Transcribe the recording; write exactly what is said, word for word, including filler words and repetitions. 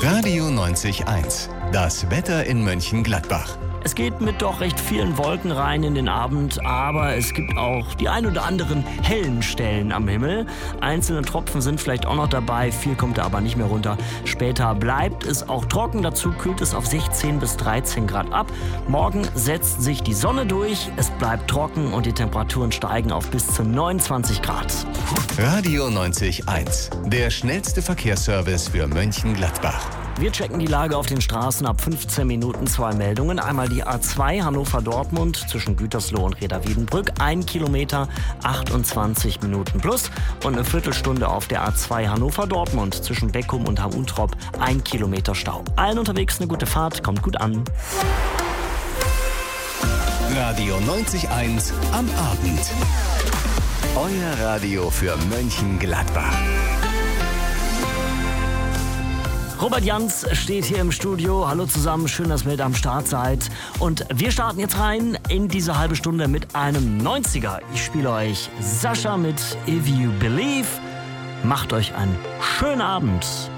Radio neunzig eins. Das Wetter in Mönchengladbach. Es geht mit doch recht vielen Wolken rein in den Abend, aber es gibt auch die ein oder anderen hellen Stellen am Himmel. Einzelne Tropfen sind vielleicht auch noch dabei, viel kommt da aber nicht mehr runter. Später bleibt es auch trocken, dazu kühlt es auf sechzehn bis dreizehn Grad ab. Morgen setzt sich die Sonne durch, es bleibt trocken und die Temperaturen steigen auf bis zu neunundzwanzig Grad. Radio neunzig eins, der schnellste Verkehrsservice für Mönchengladbach. Wir checken die Lage auf den Straßen ab fünfzehn Minuten, zwei Meldungen. Einmal die A zwei Hannover-Dortmund zwischen Gütersloh und Reda-Wiedenbrück, ein Kilometer, achtundzwanzig Minuten plus. Und eine Viertelstunde auf der A zwei Hannover-Dortmund zwischen Beckum und Hamm-Untrop, ein Kilometer Stau. Allen unterwegs eine gute Fahrt, kommt gut an. Radio neunzig eins am Abend. Euer Radio für Mönchengladbach. Robert Jans steht hier im Studio. Hallo zusammen, schön, dass ihr mit am Start seid. Und wir starten jetzt rein in diese halbe Stunde mit einem neunziger. Ich spiele euch Sascha mit If You Believe. Macht euch einen schönen Abend.